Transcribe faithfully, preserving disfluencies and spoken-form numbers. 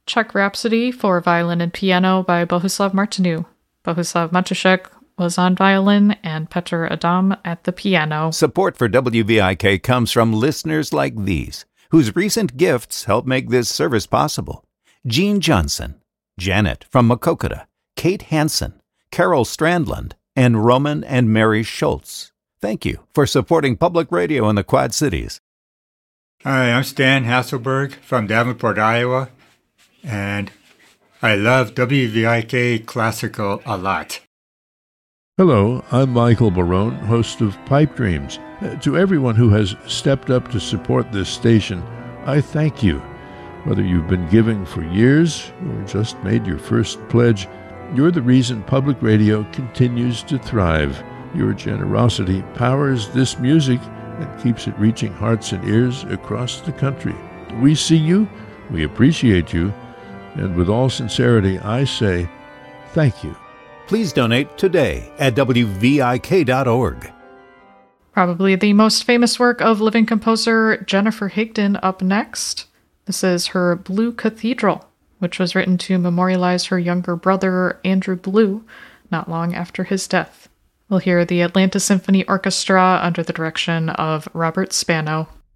Czech Rhapsody for violin and piano by Bohuslav Martinu. Bohuslav Matušek was on violin and Petr Adam at the piano. Support for W V I K comes from listeners like these, whose recent gifts help make this service possible. Jean Johnson, Janet from Maquoketa, Kate Hansen, Carol Strandland, and Roman and Mary Schultz. Thank you for supporting public radio in the Quad Cities. Hi, I'm Stan Hasselberg from Davenport, Iowa, and I love W V I K Classical a lot. Hello, I'm Michael Barone, host of Pipe Dreams. Uh, to everyone who has stepped up to support this station, I thank you. Whether you've been giving for years or just made your first pledge, you're the reason public radio continues to thrive. Your generosity powers this music and keeps it reaching hearts and ears across the country. We see you, we appreciate you, and with all sincerity, I say thank you. Please donate today at W V I K dot org. Probably the most famous work of living composer Jennifer Higdon up next. This is her Blue Cathedral, which was written to memorialize her younger brother, Andrew Blue, not long after his death. We'll hear the Atlanta Symphony Orchestra under the direction of Robert Spano.